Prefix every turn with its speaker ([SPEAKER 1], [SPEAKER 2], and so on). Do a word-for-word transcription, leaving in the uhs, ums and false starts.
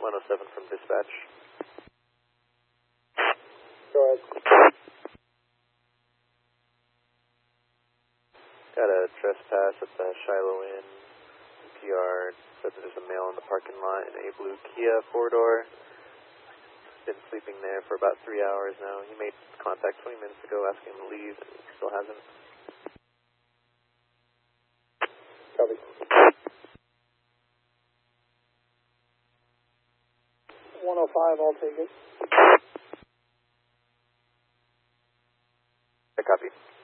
[SPEAKER 1] one oh seven from dispatch.
[SPEAKER 2] Go ahead.
[SPEAKER 1] Got a trespass at the Shiloh Inn. P R said that there's a male in the parking lot in a blue Kia four-door. Been sleeping there for about three hours now. He made contact twenty minutes ago asking him to leave, and he still hasn't.
[SPEAKER 2] Copy. one oh five, I'll take it.
[SPEAKER 1] I copy.